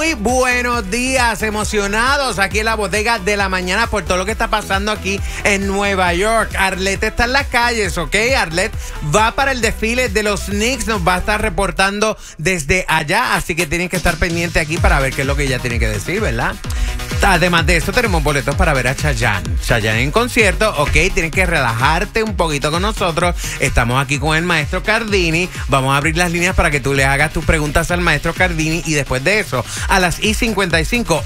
Muy buenos días, emocionados aquí en la bodega de la mañana por todo lo que está pasando aquí en Nueva York. Arlette está en las calles, ¿ok? Arlette va para el desfile de los Knicks, nos va a estar reportando desde allá, así que tienen que estar pendientes aquí para ver qué es lo que ella tiene que decir, ¿verdad? Además de eso, tenemos boletos para ver a Chayanne. Chayanne en concierto, ok, tienen que relajarte un poquito con nosotros. Estamos aquí con el maestro Cardini. Vamos a abrir las líneas para que tú le hagas tus preguntas al maestro Cardini y después de eso, a las 8:55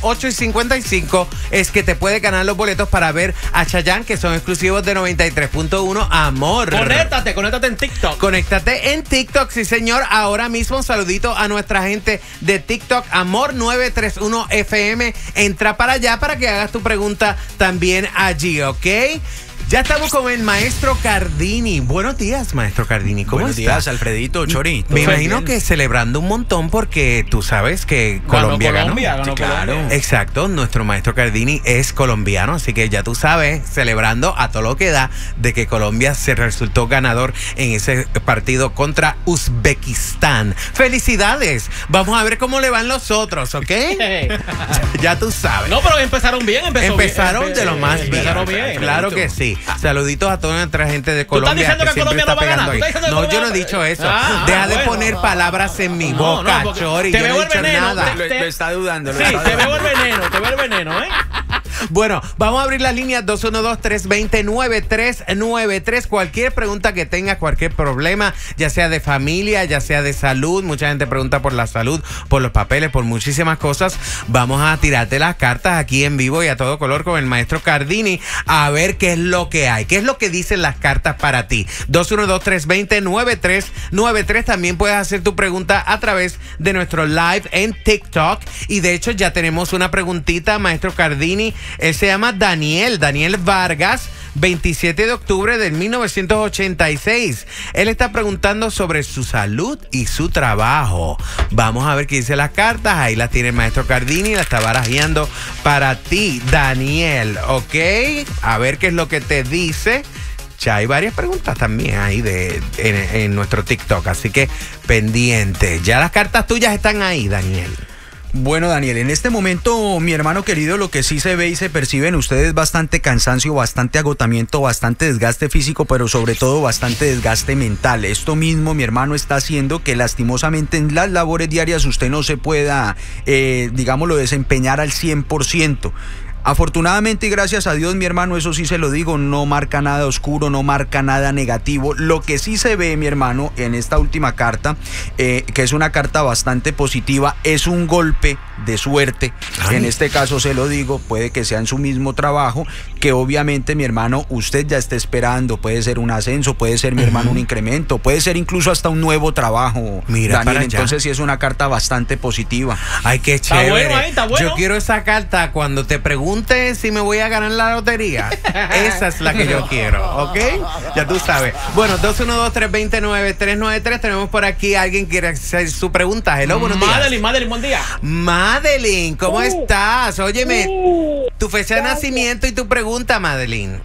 es que te puede ganar los boletos para ver a Chayanne, que son exclusivos de 93.1 Amor. Conéctate en TikTok. Conéctate en TikTok, sí señor. Ahora mismo un saludito a nuestra gente de TikTok, Amor 931 FM. Entra para allá para que hagas tu pregunta también allí, ¿ok? Ya estamos con el maestro Cardini. Buenos días, maestro Cardini. ¿Cómo estás? Buenos días, Alfredito, Chori. Me imagino que celebrando un montón porque tú sabes que Colombia ganó. Ganó claro. Colombia. Exacto, nuestro maestro Cardini es colombiano, así que ya tú sabes, celebrando a todo lo que da de que Colombia se resultó ganador en ese partido contra Uzbekistán. ¡Felicidades! Vamos a ver cómo le van los otros, ¿ok? Ya tú sabes. No, pero empezaron bien. Empezaron de lo más bien. Empezaron bien. Claro que sí. Saluditos a toda nuestra gente de Colombia. ¿Tú estás diciendo que siempre Colombia está no va a pegando ganar? ahí. ¿Tú estás diciendo No, que yo no he Colombia- dicho eso. Ah, Deja de bueno. poner palabras en mi No, boca, porque Chori. te Yo no veo he el dicho veneno, nada. Lo está dudando. Sí, te veo el veneno, ¿eh? Bueno, vamos a abrir las líneas 212-320-9393. Cualquier pregunta que tengas, cualquier problema, ya sea de familia, ya sea de salud. Mucha gente pregunta por la salud, por los papeles, por muchísimas cosas. Vamos a tirarte las cartas aquí en vivo y a todo color con el maestro Cardini a ver qué es lo que hay, qué es lo que dicen las cartas para ti. 212-320-9393. También puedes hacer tu pregunta a través de nuestro live en TikTok. Y de hecho ya tenemos una preguntita, maestro Cardini. Él se llama Daniel Vargas, 27 de octubre del 1986. Él está preguntando sobre su salud y su trabajo. Vamos a ver qué dice las cartas. Ahí las tiene el maestro Cardini, la está barajeando para ti, Daniel, ¿ok? A ver qué es lo que te dice. Ya hay varias preguntas también ahí en nuestro TikTok, así que pendiente. Ya las cartas tuyas están ahí, Daniel. Bueno, Daniel, en este momento, mi hermano querido, lo que sí se ve y se percibe en ustedes es bastante cansancio, bastante agotamiento, bastante desgaste físico, pero sobre todo bastante desgaste mental. Esto mismo, mi hermano, está haciendo que lastimosamente en las labores diarias usted no se pueda, digámoslo, desempeñar al 100%. Afortunadamente y gracias a Dios, mi hermano, eso sí se lo digo, no marca nada oscuro, no marca nada negativo. Lo que sí se ve, mi hermano, en esta última carta, que es una carta bastante positiva, es un golpe de suerte. Ay. En este caso se lo digo, puede que sea en su mismo trabajo, que obviamente, mi hermano, usted ya está esperando. Puede ser un ascenso, puede ser, mi hermano, un incremento, puede ser incluso hasta un nuevo trabajo. Mira, Daniel, para allá. entonces sí es una carta bastante positiva. Ay, qué Está chévere. bueno ahí, está bueno. Yo quiero esa carta cuando te pregunte si me voy a ganar la lotería. Esa es la que yo quiero, ¿ok? Ya tú sabes. Bueno, 212-320-9393. Tenemos por aquí a alguien que quiere hacer su pregunta. Hello, buenos días. Madeline, buen día. Madeline, ¿cómo estás? Óyeme, tu fecha de nacimiento y tu pregunta, Madeline.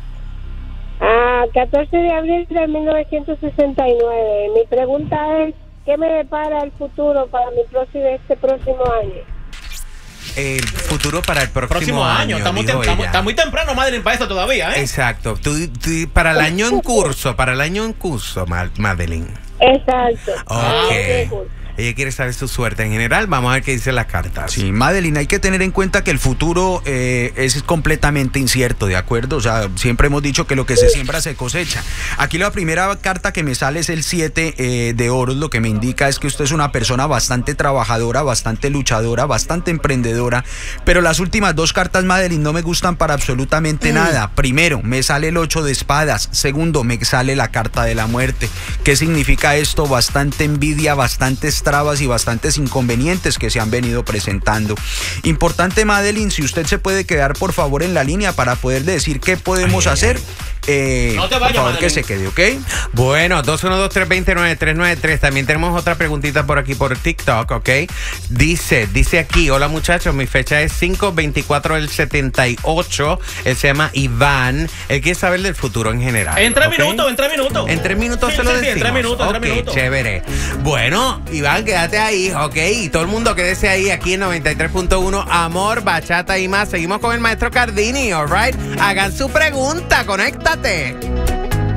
14 de abril de 1969. Mi pregunta es, ¿qué me depara el futuro para este próximo año? El futuro para el próximo año. Está muy dijo ella. está muy temprano, Madeline, para esto todavía, ¿eh? Exacto. Tú, para el año en curso, Madeline. Exacto. Ok. Ella quiere saber su suerte en general. Vamos a ver qué dicen las cartas. Sí, Madeline, hay que tener en cuenta que el futuro es completamente incierto, ¿de acuerdo? O sea, siempre hemos dicho que lo que se siembra se cosecha. Aquí la primera carta que me sale es el 7 de oros. Lo que me indica es que usted es una persona bastante trabajadora, bastante luchadora, bastante emprendedora. Pero las últimas dos cartas, Madeline, no me gustan para absolutamente nada. Primero, me sale el 8 de espadas. Segundo, me sale la carta de la muerte. ¿Qué significa esto? Bastante envidia, bastantes trabas y bastantes inconvenientes que se han venido presentando. Importante, Madeline, si usted se puede quedar por favor en la línea para poder decir qué podemos hacer. No te por vayas, favor, que Madeline. se quede, ¿ok? Bueno, 212-320-9393. También tenemos otra preguntita por aquí por TikTok, ¿ok? Dice aquí, hola muchachos, mi fecha es 5/24 del 78. Él se llama Iván. Él quiere saber del futuro en general. En 3 ¿ok? minutos, en 3 minutos. En 3 minutos Sí, se lo sí, sí, decimos. en 3 minutos, en 3 Ok, minutos. chévere. Bueno, Iván, quédate ahí, ¿ok? Y todo el mundo quédese ahí, aquí en 93.1, Amor, Bachata y más. Seguimos con el maestro Cardini, ¿all right? Hagan su pregunta, conéctate.